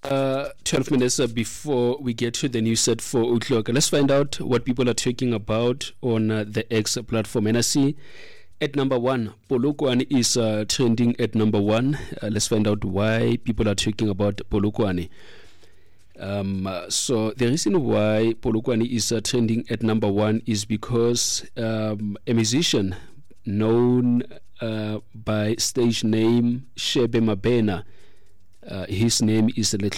12 minutes before we get to the news at 4 o'clock. Let's find out what people are talking about on the X platform. And I see at number 1, Polokwane is trending at number 1. Let's find out why people are talking about Polokwane. So the reason why Polokwane is trending at number 1 is because a musician known by stage name Shebe Mabena, his name is